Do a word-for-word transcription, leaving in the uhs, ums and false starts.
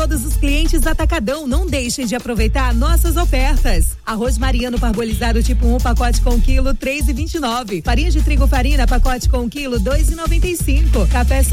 todos os clientes Atacadão, não deixem de aproveitar nossas ofertas. Arroz Mariano parbolizado tipo um, pacote com quilo, três e vinte e nove. Farinha de trigo farina, pacote com quilo, dois e noventa e cinco. Café